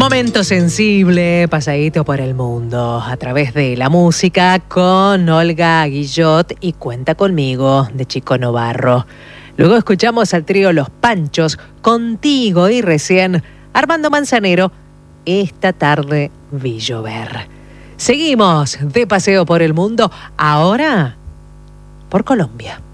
Momento sensible, pasadito por el mundo a través de la música con Olga Guillot y Cuenta conmigo de Chico Novarro. Luego escuchamos al trío Los Panchos, Contigo, y recién Armando Manzanero, Esta tarde vi llover. Seguimos de paseo por el mundo, ahora por Colombia.